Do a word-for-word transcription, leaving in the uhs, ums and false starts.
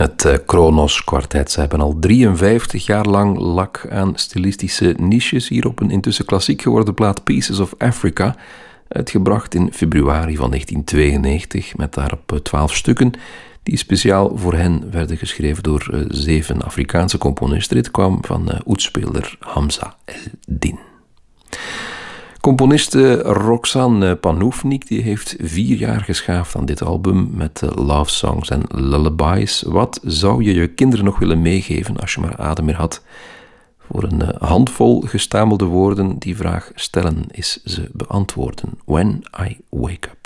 Het uh, Kronos Quartet. Ze hebben al drieënvijftig jaar lang lak aan stilistische niches. Hier op een intussen klassiek geworden plaat Pieces of Africa, uitgebracht in februari van negentien tweeënnegentig, met daarop twaalf stukken die speciaal voor hen werden geschreven door uh, zeven Afrikaanse componisten. Dit kwam van uh, oetspeelder Hamza El-Din. Componiste Roxanne Panoufnik die heeft vier jaar geschaafd aan dit album met uh, love songs en lullabies. Wat zou je je kinderen nog willen meegeven als je maar adem meer had? Voor een uh, handvol gestamelde woorden die vraag stellen is ze beantwoorden. When I Wake Up.